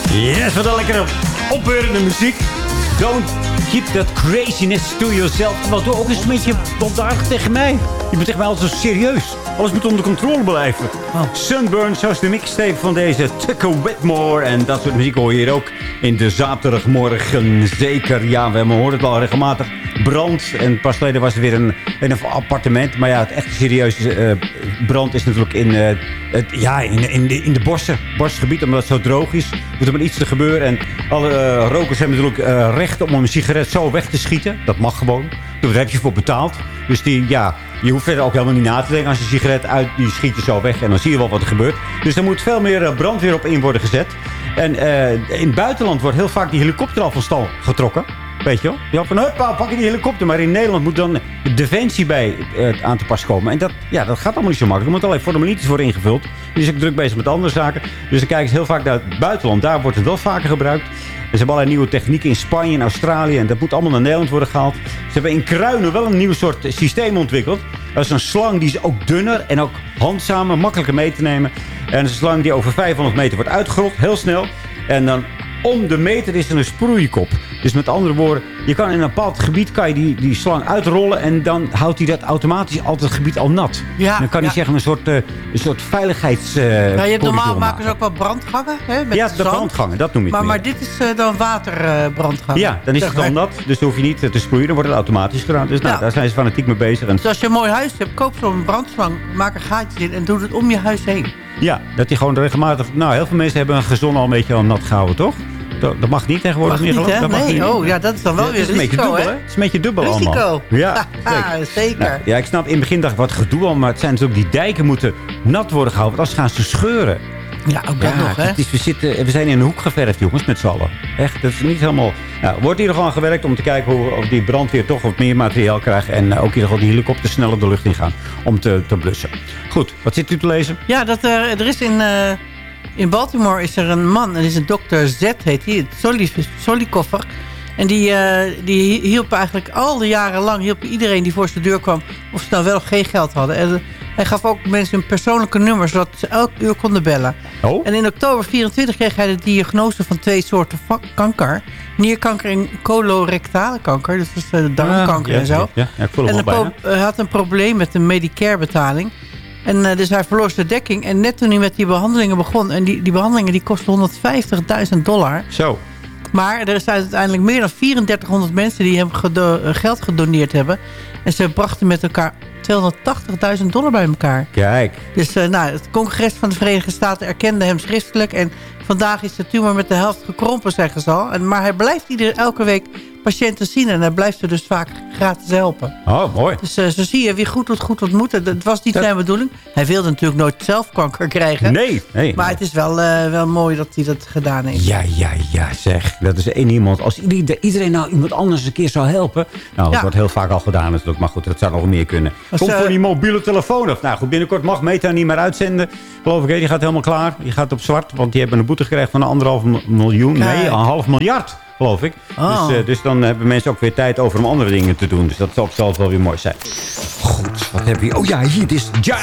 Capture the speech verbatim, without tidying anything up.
Yes, wat een lekkere opbeurende muziek. Don't keep that craziness to yourself. Wat doe ook eens een beetje bondadig tegen mij. Je bent tegen mij altijd zo serieus. Alles moet onder controle blijven. Oh. Sunburn, zoals de mixtape van deze Tucker Whitmore. En dat soort muziek hoor je hier ook in de zaterdagmorgen. Zeker, ja, we horen het al regelmatig. Brand. En pas geleden was er weer een, een appartement. Maar ja, het echt serieuze uh, brand is natuurlijk in, uh, het, ja, in, in, de, in de bossen. Bosgebied, omdat het zo droog is. Moet er maar iets te gebeuren. En alle uh, rokers hebben natuurlijk uh, recht om een sigaret zo weg te schieten. Dat mag gewoon. Daar heb je voor betaald. Dus die, ja, je hoeft verder ook helemaal niet na te denken. Als je sigaret uit, die schiet je zo weg. En dan zie je wel wat er gebeurt. Dus er moet veel meer uh, brandweer op in worden gezet. En uh, in het buitenland wordt heel vaak die helikopter al van stal getrokken. Weet je wel? Ja, van huppa, pak je die helikopter. Maar in Nederland moet dan de defensie bij uh, aan te pas komen. En dat, ja, dat gaat allemaal niet zo makkelijk. Er moeten allerlei formuliertjes worden ingevuld. Die is ook druk bezig met andere zaken. Dus dan kijken ze heel vaak naar het buitenland. Daar wordt het wel vaker gebruikt. Ze hebben allerlei nieuwe technieken in Spanje en Australië. En dat moet allemaal naar Nederland worden gehaald. Ze hebben in Kruinen wel een nieuw soort systeem ontwikkeld. Dat is een slang die is ook dunner en ook handzamer, makkelijker mee te nemen. En dat is een slang die over vijfhonderd meter wordt uitgerold. Heel snel. En dan om de meter is er een sproeikop. Dus met andere woorden, je kan in een bepaald gebied kan je die, die slang uitrollen. En dan houdt hij dat automatisch altijd het gebied al nat. Ja, dan kan hij ja. zeggen een soort, uh, een soort veiligheids... Uh, ja, je hebt normaal maken ze ook wel brandgangen. Hè, met ja, de, de brandgangen, dat noem je maar, het maar dit is uh, dan waterbrandgangen. Uh, ja, dan is het al nat. Dus dan hoef je niet te sproeien. Dan wordt het automatisch gedaan. Dus nou, ja. daar zijn ze fanatiek mee bezig. En... Dus als je een mooi huis hebt, koop zo'n brandslang. Maak er gaatjes in en doe het om je huis heen. Ja, dat hij gewoon regelmatig... Nou, heel veel mensen hebben een gezon al een beetje al nat gehouden, toch? Dat, dat mag niet tegenwoordig. Mag niet, hè? Dat mag nee, niet. Oh, ja, dat is dan wel ja, weer risico, risico, dubbel, hè? Het is een beetje dubbel risico. allemaal. Ja, zeker. zeker. Nou, ja, ik snap, in het begin dacht ik, wat gedoe al. Maar het zijn natuurlijk, die dijken moeten nat worden gehouden. Want anders gaan ze scheuren. Ja, ook dat ja, nog, hè? Het is, we, zitten, we zijn in een hoek geverfd, jongens, met z'n allen. Echt, dat is niet helemaal... Nou, wordt hier nog aan gewerkt om te kijken hoe of die brandweer toch wat meer materiaal krijgt. En uh, ook in ieder geval die helikopters sneller de lucht in gaan om te, te blussen. Goed, wat zit u te lezen? Ja, dat er, er is in... Uh... In Baltimore is er een man, en dat is een dokter Z, heet hij, Solikoffer. En die, uh, die hielp eigenlijk al die jaren lang hielp iedereen die voor zijn deur kwam, of ze nou wel of geen geld hadden. En hij gaf ook mensen een persoonlijke nummer, zodat ze elk uur konden bellen. Oh. En in oktober vierentwintig kreeg hij de diagnose van twee soorten kanker. Nierkanker en colorectale kanker, dus dat is uh, darmkanker ah, ja, en zo. Ja, ja, ja, ik voel hem en hij uh, had een probleem met de Medicare-betaling. En uh, dus hij verloor zijn dekking. En net toen hij met die behandelingen begon... en die, die behandelingen die kosten honderdvijftigduizend dollar. Zo. Maar er zijn uiteindelijk meer dan drieëndertighonderd mensen... die hem gedo- geld gedoneerd hebben. En ze brachten met elkaar tweehonderdtachtigduizend dollar bij elkaar. Kijk. Dus uh, nou, het congres van de Verenigde Staten erkende hem schriftelijk. En vandaag is de tumor met de helft gekrompen, zeggen ze al. En, maar hij blijft iedere, elke week patiënten zien. En hij blijft ze dus vaak gratis helpen. Oh, mooi. Dus uh, zo zie je, wie goed doet, goed ontmoet. Het was niet zijn bedoeling. Hij wilde natuurlijk nooit zelf kanker krijgen. Nee. nee maar nee. het is wel, uh, wel mooi dat hij dat gedaan heeft. Ja, ja, ja, zeg. Dat is één iemand. Als iedereen nou iemand anders een keer zou helpen. Nou, dat ja. wordt heel vaak al gedaan natuurlijk. Maar goed, dat zou nog meer kunnen. Als, Komt uh, voor die mobiele telefoon af. Nou goed, binnenkort mag Meta niet meer uitzenden. Geloof ik, hè? Die gaat helemaal klaar. Die gaat op zwart. Want die hebben een boete gekregen van een anderhalf miljoen. Kijk. Nee, een half miljard. Geloof ik. Oh. Dus, uh, dus dan hebben mensen ook weer tijd over om andere dingen te doen. Dus dat zal zelf wel weer mooi zijn. Goed, wat hebben we hier? Oh ja, hier, dit is...